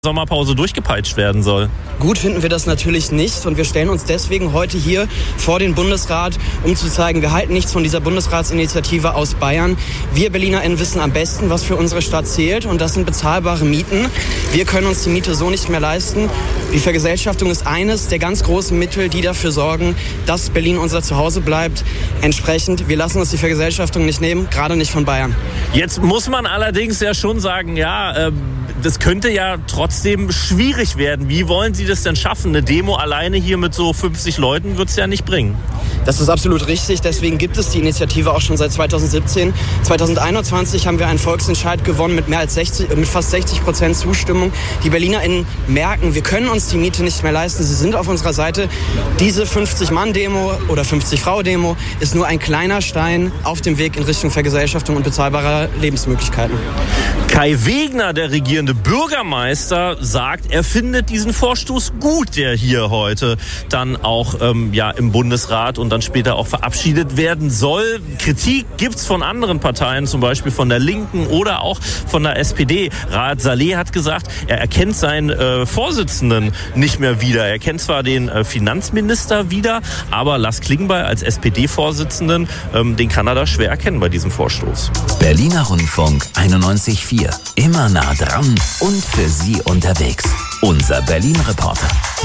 Sommerpause durchgepeitscht werden soll. Gut finden wir das natürlich nicht und wir stellen uns deswegen heute hier vor den Bundesrat, um zu zeigen, wir halten nichts von dieser Bundesratsinitiative aus Bayern. Wir BerlinerInnen wissen am besten, was für unsere Stadt zählt, und das sind bezahlbare Mieten. Wir können uns die Miete so nicht mehr leisten. Die Vergesellschaftung ist eines der ganz großen Mittel, die dafür sorgen, dass Berlin unser Zuhause bleibt. Entsprechend, wir lassen uns die Vergesellschaftung nicht nehmen, gerade nicht von Bayern. Jetzt muss man allerdings ja schon sagen, das könnte ja trotzdem schwierig werden. Wie wollen Sie das denn schaffen? Eine Demo alleine hier mit so 50 Leuten wird es ja nicht bringen. Das ist absolut richtig. Deswegen gibt es die Initiative auch schon seit 2017. 2021 haben wir einen Volksentscheid gewonnen mit fast 60% Zustimmung. Die BerlinerInnen merken, wir können uns die Miete nicht mehr leisten. Sie sind auf unserer Seite. Diese 50-Mann-Demo oder 50-Frau-Demo ist nur ein kleiner Stein auf dem Weg in Richtung Vergesellschaftung und bezahlbarer Lebensmöglichkeiten. Kai Wegner, der regierende Bürgermeister, sagt, er findet diesen Vorstoß gut, der hier heute dann auch im Bundesrat und dann später auch verabschiedet werden soll. Kritik gibt's von anderen Parteien, zum Beispiel von der Linken oder auch von der SPD. Raad Saleh hat gesagt, er erkennt seinen Vorsitzenden nicht mehr wieder. Er kennt zwar den Finanzminister wieder, aber Lars Klingbeil als SPD-Vorsitzenden, den kann er da schwer erkennen bei diesem Vorstoß. Berliner Rundfunk 91.4. Immer nah dran und für Sie unterwegs. Unser Berlin-Reporter.